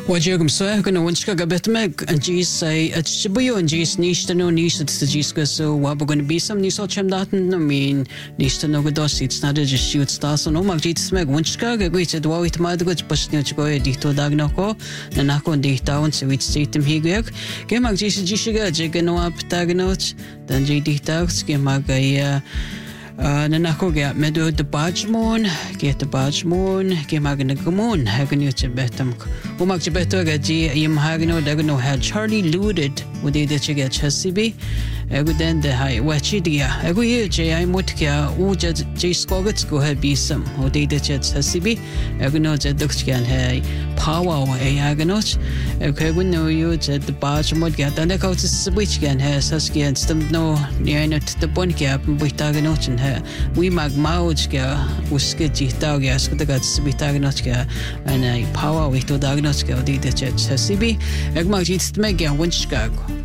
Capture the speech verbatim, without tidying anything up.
Wajagum so gonna wanska gabetmek and jeez say at Shibuyo and jeez nishtano nish at the jeeska so what we're gonna be some niso chem daten I mean nishtano godos it's not just shoot stars on omag jeets meg wanska gagwit at wawit madgoj pasnyo chgo dito dagnako nanako dihtaon so it's sitem higyak gemag jees jishiga jegano up tagnot dan jedihtags gemagaya nanako ga medo de bajmon get de bajmon ge magna gumon hagnu chebetam umak chebeto ga ji yim hagno dagno had Charlie looted with the chega chasibi eguden de hai wachidia egu ye je ai mutkia u je je skogets go have be some o de de chasibi egno je dukskan hai power o agnos egwen no you je de bajmon ga dan ko switch gan has saskia stem no near not the bonkia buitagnos we mag maujga uske jitauga skutagat sibitagnoska and a power with to diagnoska di de chasibi egmag jitmega winchka